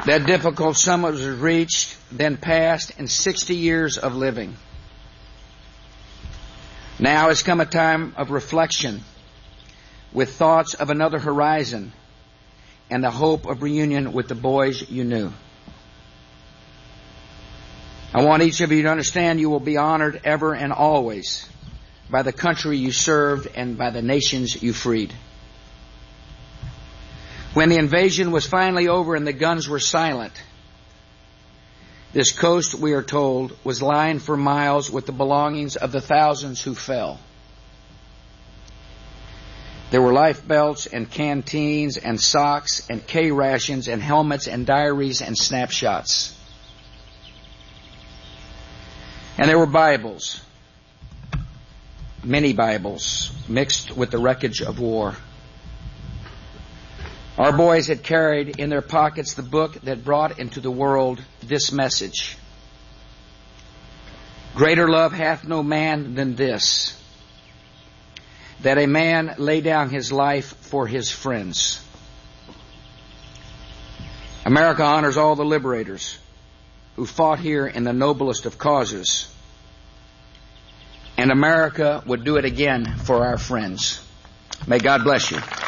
That difficult summit was reached, then passed in 60 years of living. Now has come a time of reflection with thoughts of another horizon and the hope of reunion with the boys you knew. I want each of you to understand you will be honored ever and always by the country you served and by the nations you freed. When the invasion was finally over and the guns were silent, this coast, we are told, was lined for miles with the belongings of the thousands who fell. There were life belts and canteens and socks and K rations and helmets and diaries and snapshots. And there were Bibles, many Bibles, mixed with the wreckage of war. Our boys had carried in their pockets the book that brought into the world this message. Greater love hath no man than this, that a man lay down his life for his friends. America honors all the liberators who fought here in the noblest of causes. And America would do it again for our friends. May God bless you.